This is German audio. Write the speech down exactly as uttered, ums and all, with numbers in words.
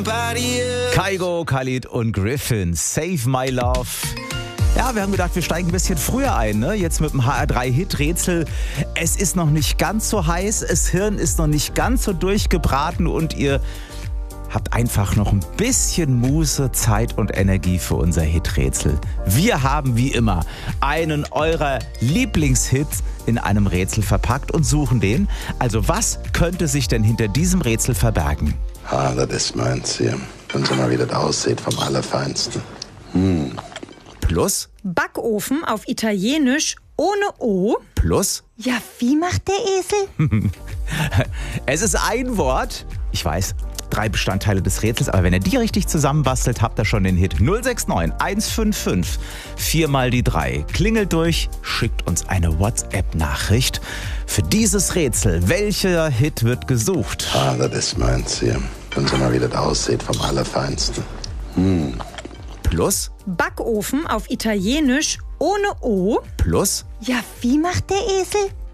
Kygo, Khalid und Griffin, Save My Love. Ja, wir haben gedacht, wir steigen ein bisschen früher ein, ne? Jetzt mit dem H R drei Hit-Rätsel. Es ist noch nicht ganz so heiß, das Hirn ist noch nicht ganz so durchgebraten und ihr habt einfach noch ein bisschen Muße, Zeit und Energie für unser Hit-Rätsel. Wir haben wie immer einen eurer Lieblingshits in einem Rätsel verpackt und suchen den. Also was könnte sich denn hinter diesem Rätsel verbergen? Ah, das ist meins hier. Können Sie mal, wie das aussieht, vom Allerfeinsten. Hm. Plus? Backofen auf Italienisch ohne O. Plus? Ja, wie macht der Esel? Es ist ein Wort. Ich weiß, drei Bestandteile des Rätsels, aber wenn ihr die richtig zusammenbastelt, habt ihr schon den Hit. null sechs neun eins fünf fünf vier mal die drei. Klingelt durch, schickt uns eine WhatsApp-Nachricht. Für dieses Rätsel, welcher Hit wird gesucht? Ah, das ist meins hier. Können Sie mal, wie das aussieht, vom Allerfeinsten. Hm. Plus? Backofen auf Italienisch ohne O. Plus? Ja, wie macht der Esel?